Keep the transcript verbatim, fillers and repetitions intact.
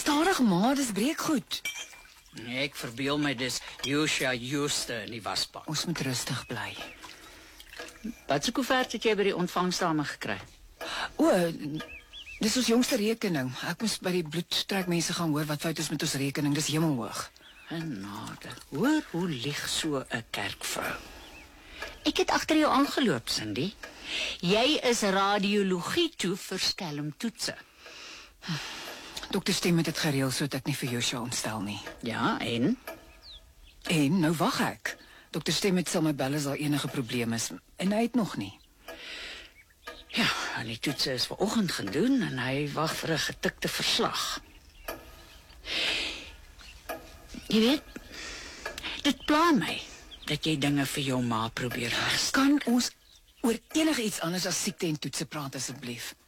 Stadig maar, dis breekgoed. Nee, ek verbeel my dis Josia Jooste in die wasbak. Ons moet rustig bly. Wat se koevert het jy by die ontvangsdame gekry? O, dis ons jongste rekening. Ek moes by die bloedtrekmense gaan hoor wat fout is met ons rekening. Dis hemelhoog. Genade, hoor hoe lieg so 'n kerkvrou. Ek het agter jou aangeloop, Cindy. Jy is radiologie toe vir skelmtoetse. Dokter Stem het dit gereël sodat ek nie vir Joshua ontstel nie. Ja, en? En nou wag ek. Dokter Stem het sal my bel as daar enige probleem is en hy het nog nie. Ja, en die toetse is vanoggend gedoen en hy wag vir 'n getikte verslag. Jy weet, dit pla my dat jy dinge vir jou ma probeer regsteek. Kan ons oor enige iets anders as siekte en toetse praat asseblief?